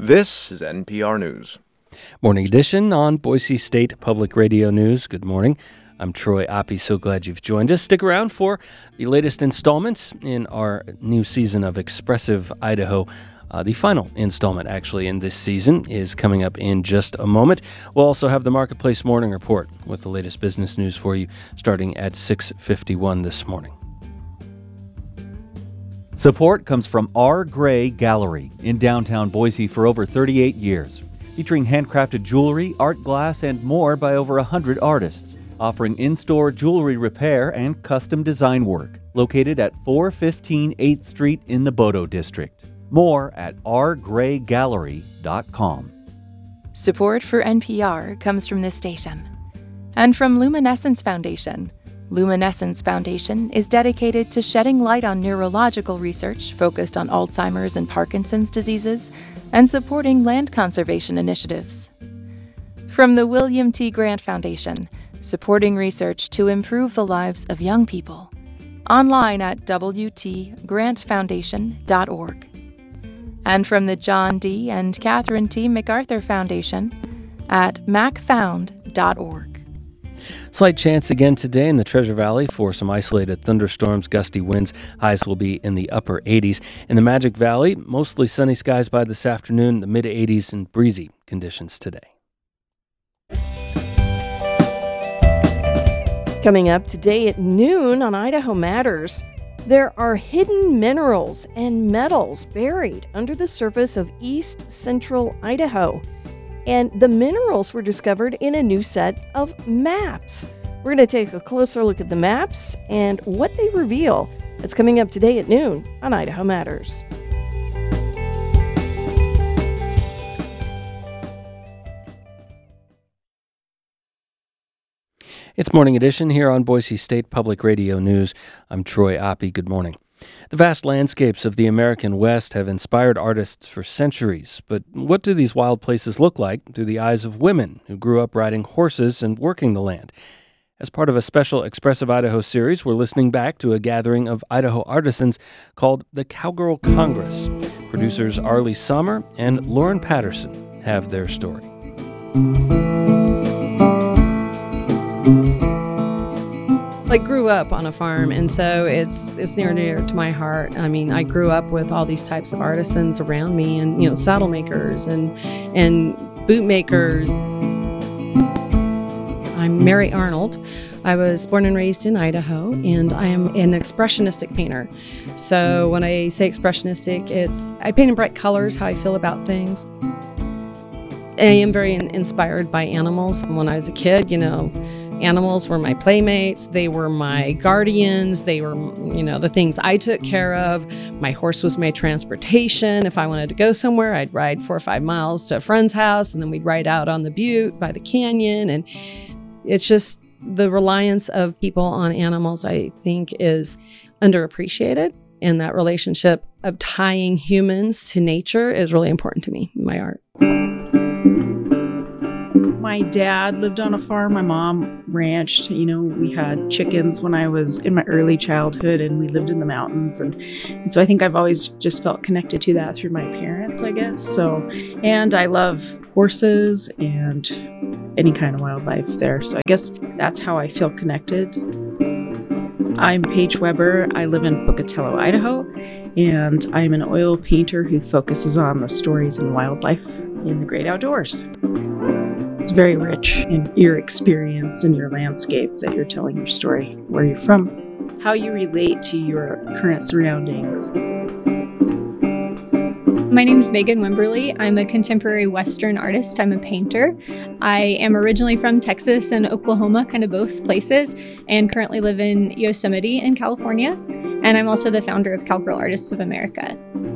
This is NPR News. Morning edition on Boise State Public Radio News. Good morning. I'm Troy Oppie. So glad you've joined us. Stick around for the latest installments in our new season of Expressive Idaho. The final installment, actually, in this season is coming up in just a moment. We'll also have the Marketplace Morning Report with the latest business news for you starting at 6:51 this morning. Support comes from R. Gray Gallery in downtown Boise for over 38 years, featuring handcrafted jewelry, art glass, and more by over 100 artists, offering in-store jewelry repair and custom design work, located at 415 8th Street in the Bodo District. More at rgraygallery.com. Support for NPR comes from this station and from Luminescence Foundation. Luminescence Foundation is dedicated to shedding light on neurological research focused on Alzheimer's and Parkinson's diseases and supporting land conservation initiatives. From the William T. Grant Foundation, supporting research to improve the lives of young people. Online at wtgrantfoundation.org. And from the John D. and Catherine T. MacArthur Foundation at macfound.org. Slight chance again today in the Treasure Valley for some isolated thunderstorms, gusty winds. Highs will be in the upper 80s. In the Magic Valley, mostly sunny skies by this afternoon, the mid 80s and breezy conditions today. Coming up today at noon on Idaho Matters, there are hidden minerals and metals buried under the surface of east central Idaho. And the minerals were discovered in a new set of maps. We're going to take a closer look at the maps and what they reveal. It's coming up today at noon on Idaho Matters. It's Morning Edition here on Boise State Public Radio News. I'm Troy Oppie. Good morning. The vast landscapes of the American West have inspired artists for centuries. But what do these wild places look like through the eyes of women who grew up riding horses and working the land? As part of a special Expressive Idaho series, we're listening back to a gathering of Idaho artisans called the Cowgirl Congress. Producers Arlie Sommer and Lauren Patterson have their story. I grew up on a farm, and so it's near and dear to my heart. I mean, I grew up with all these types of artisans around me, and saddle makers and boot makers. I'm Mary Arnold. I was born and raised in Idaho, and I am an expressionistic painter. So when I say expressionistic, I paint in bright colors, how I feel about things. I am very inspired by animals. When I was a kid, animals were my playmates. They were my guardians. They were, the things I took care of. My horse was my transportation. If I wanted to go somewhere, I'd ride 4 or 5 miles to a friend's house, and then we'd ride out on the butte by the canyon. And it's just the reliance of people on animals, I think, is underappreciated. And that relationship of tying humans to nature is really important to me in my art. My dad lived on a farm. My mom ranched. We had chickens when I was in my early childhood, and we lived in the mountains. And so I think I've always just felt connected to that through my parents, I guess. And I love horses and any kind of wildlife there. So I guess that's how I feel connected. I'm Paige Weber. I live in Pocatello, Idaho, and I'm an oil painter who focuses on the stories and wildlife in the great outdoors. It's very rich in your experience and your landscape that you're telling your story, where you're from, how you relate to your current surroundings. My name is Megan Wimberly. I'm a contemporary Western artist. I'm a painter. I am originally from Texas and Oklahoma, kind of both places, and currently live in Yosemite in California. And I'm also the founder of Cowgirl Artists of America.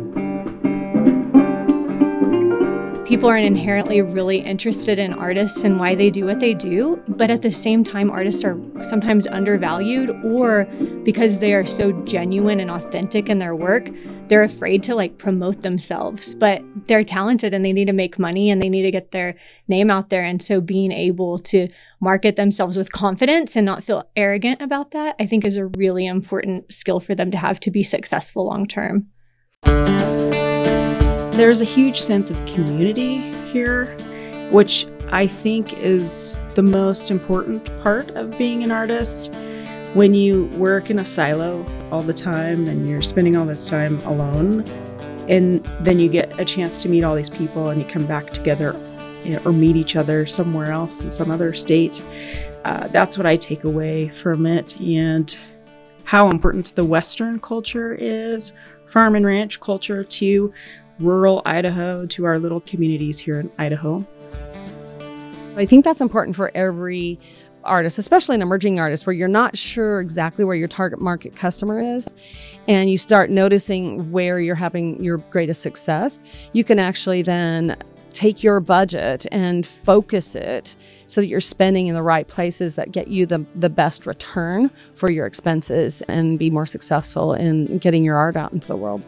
People are inherently really interested in artists and why they do what they do, but at the same time, artists are sometimes undervalued, or because they are so genuine and authentic in their work, they're afraid to promote themselves. But they're talented and they need to make money and they need to get their name out there. And so being able to market themselves with confidence and not feel arrogant about that, I think is a really important skill for them to have to be successful long term. There's a huge sense of community here, which I think is the most important part of being an artist. When you work in a silo all the time and you're spending all this time alone, and then you get a chance to meet all these people and you come back together, or meet each other somewhere else in some other state. That's what I take away from it, and how important the Western culture is, farm and ranch culture, to rural Idaho, to our little communities here in Idaho. I think that's important for every artist, especially an emerging artist, where you're not sure exactly where your target market customer is, and you start noticing where you're having your greatest success. You can actually then take your budget and focus it so that you're spending in the right places that get you the best return for your expenses, and be more successful in getting your art out into the world.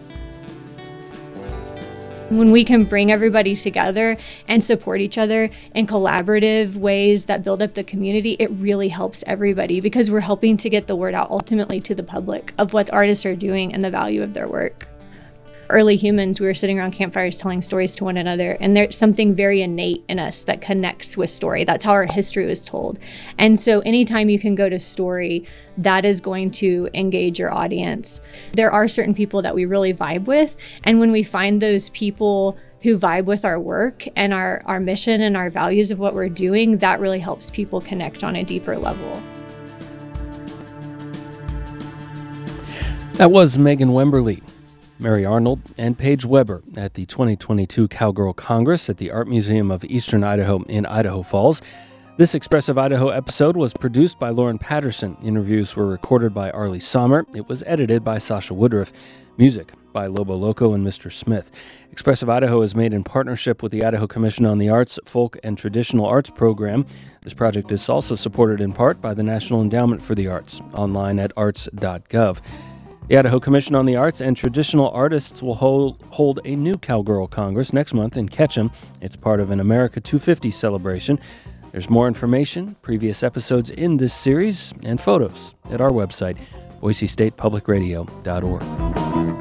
When we can bring everybody together and support each other in collaborative ways that build up the community, it really helps everybody, because we're helping to get the word out ultimately to the public of what artists are doing and the value of their work. Early humans, we were sitting around campfires telling stories to one another, and there's something very innate in us that connects with story. That's how our history was told. And so anytime you can go to story, that is going to engage your audience. There are certain people that we really vibe with, and when we find those people who vibe with our work and our mission and our values of what we're doing, that really helps people connect on a deeper level. That was Megan Wemberly, Mary Arnold, and Paige Weber at the 2022 Cowgirl Congress at the Art Museum of Eastern Idaho in Idaho Falls. This Expressive Idaho episode was produced by Lauren Patterson. Interviews were recorded by Arlie Sommer. It was edited by Sasha Woodruff. Music by Lobo Loco and Mr. Smith. Expressive Idaho is made in partnership with the Idaho Commission on the Arts, Folk and Traditional Arts Program. This project is also supported in part by the National Endowment for the Arts, online at arts.gov. The Idaho Commission on the Arts and Traditional Artists will hold a new Cowgirl Congress next month in Ketchum. It's part of an America 250 celebration. There's more information, previous episodes in this series, and photos at our website, boisestatepublicradio.org.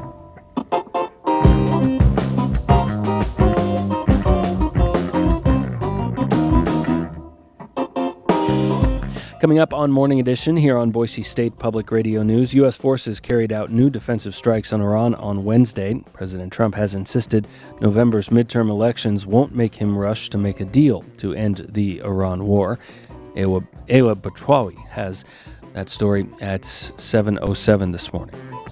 Coming up on Morning Edition here on Boise State Public Radio News, U.S. forces carried out new defensive strikes on Iran on Wednesday. President Trump has insisted November's midterm elections won't make him rush to make a deal to end the Iran war. Ewa Batwawi has that story at 7:07 this morning.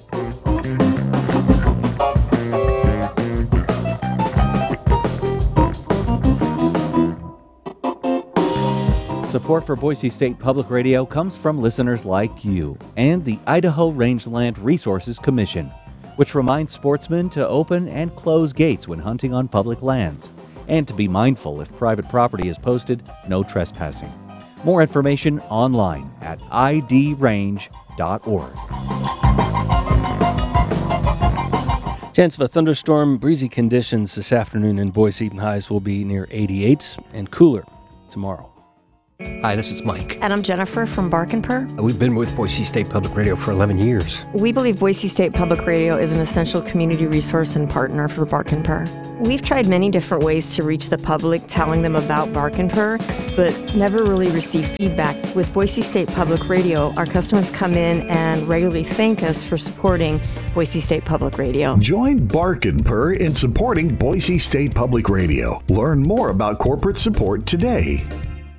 Support for Boise State Public Radio comes from listeners like you and the Idaho Rangeland Resources Commission, which reminds sportsmen to open and close gates when hunting on public lands, and to be mindful if private property is posted, no trespassing. More information online at idrange.org. Chance of a thunderstorm, breezy conditions this afternoon in Boise. Highs will be near 88 and cooler tomorrow. Hi, this is Mike. And I'm Jennifer from Bark and Purr. We've been with Boise State Public Radio for 11 years. We believe Boise State Public Radio is an essential community resource and partner for Bark and Purr. We've tried many different ways to reach the public, telling them about Bark and Purr, but never really received feedback. With Boise State Public Radio, our customers come in and regularly thank us for supporting Boise State Public Radio. Join Bark and Purr in supporting Boise State Public Radio. Learn more about corporate support today.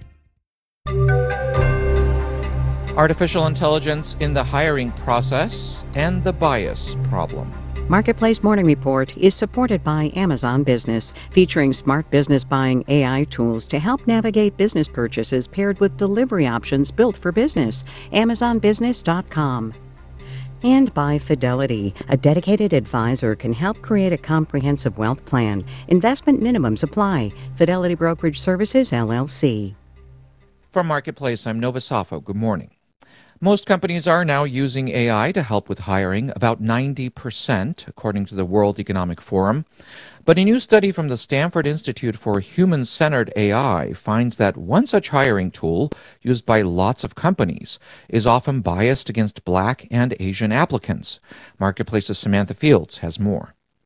Artificial intelligence in the hiring process and the bias problem. Marketplace Morning Report is supported by Amazon Business, featuring smart business buying AI tools to help navigate business purchases paired with delivery options built for business. AmazonBusiness.com. And by Fidelity, a dedicated advisor can help create a comprehensive wealth plan. Investment minimums apply. Fidelity Brokerage Services, LLC. From Marketplace, I'm Nova Safo. Good morning. Most companies are now using AI to help with hiring, about 90%, according to the World Economic Forum. But a new study from the Stanford Institute for Human-Centered AI finds that one such hiring tool, used by lots of companies, is often biased against Black and Asian applicants. Marketplace's Samantha Fields has more.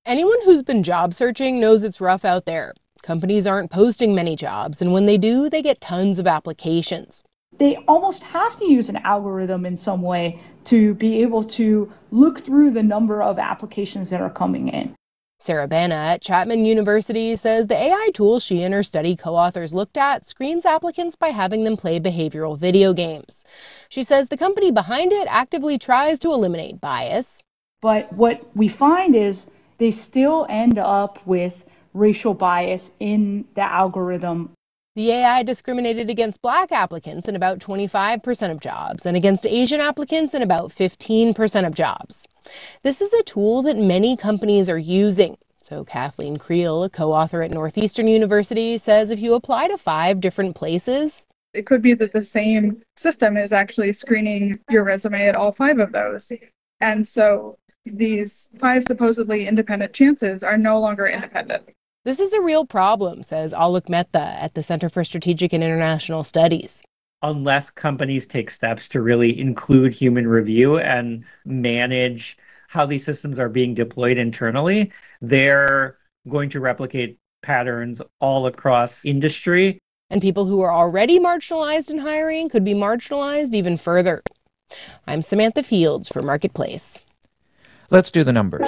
Anyone who's been job searching knows it's rough out there. Companies aren't posting many jobs, and when they do, they get tons of applications. They almost have to use an algorithm in some way to be able to look through the number of applications that are coming in. Sarah Bana at Chapman University says the AI tool she and her study co-authors looked at screens applicants by having them play behavioral video games. She says the company behind it actively tries to eliminate bias. But what we find is they still end up with racial bias in the algorithm. The AI discriminated against Black applicants in about 25% of jobs and against Asian applicants in about 15% of jobs. This is a tool that many companies are using. So Kathleen Creel, a co-author at Northeastern University, says if you apply to 5 different places, it could be that the same system is actually screening your resume at all 5 of those. And so these 5 supposedly independent chances are no longer independent. This is a real problem, says Alok Mehta at the Center for Strategic and International Studies. Unless companies take steps to really include human review and manage how these systems are being deployed internally, they're going to replicate patterns all across industry. And people who are already marginalized in hiring could be marginalized even further. I'm Samantha Fields for Marketplace. Let's do the numbers.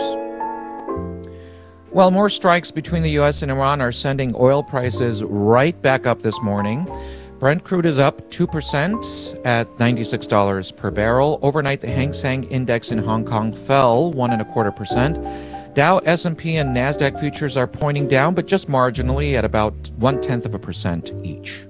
Well, more strikes between the U.S. and Iran are sending oil prices right back up this morning. Brent crude is up 2% at $96 per barrel. Overnight, the Hang Seng Index in Hong Kong fell 1.25%. Dow, S&P, and NASDAQ futures are pointing down, but just marginally at about 0.1% each.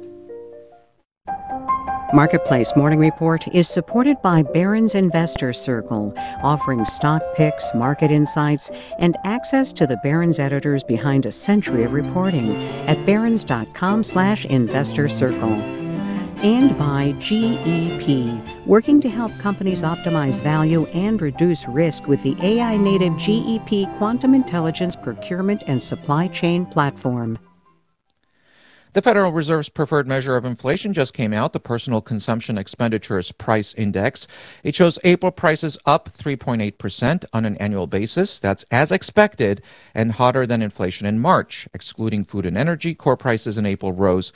Marketplace Morning Report is supported by Barron's Investor Circle, offering stock picks, market insights, and access to the Barron's editors behind a century of reporting at barrons.com/investor circle. And by GEP, working to help companies optimize value and reduce risk with the AI-native GEP Quantum Intelligence Procurement and Supply Chain Platform. The Federal Reserve's preferred measure of inflation just came out, the Personal Consumption Expenditures Price Index. It shows April prices up 3.8% on an annual basis. That's as expected and hotter than inflation in March. Excluding food and energy, core prices in April rose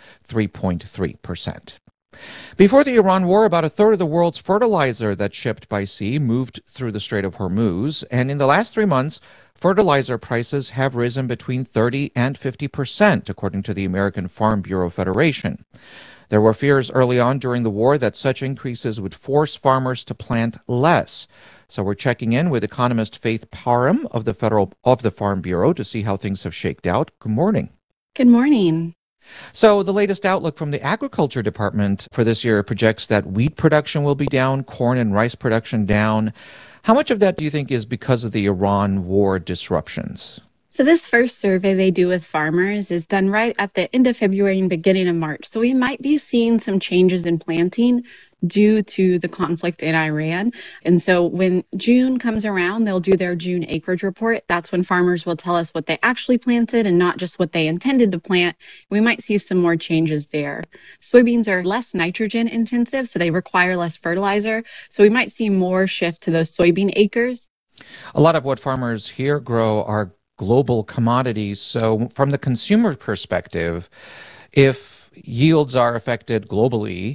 3.3%. Before the Iran war, about a third of the world's fertilizer that's shipped by sea moved through the Strait of Hormuz. And in the last 3 months, fertilizer prices have risen between 30 and 50%, according to the American Farm Bureau Federation. There were fears early on during the war that such increases would force farmers to plant less. So we're checking in with economist Faith Parham of the Farm Bureau to see how things have shaked out. Good morning. Good morning. So the latest outlook from the Agriculture Department for this year projects that wheat production will be down, corn and rice production down. How much of that do you think is because of the Iran war disruptions? So this first survey they do with farmers is done right at the end of February and beginning of March. So we might be seeing some changes in planting due to the conflict in Iran. And so when June comes around, they'll do their June acreage report. That's when farmers will tell us what they actually planted and not just what they intended to plant. We might see some more changes there. Soybeans are less nitrogen intensive, so they require less fertilizer. So we might see more shift to those soybean acres. A lot of what farmers here grow are global commodities. So from the consumer perspective, if yields are affected globally,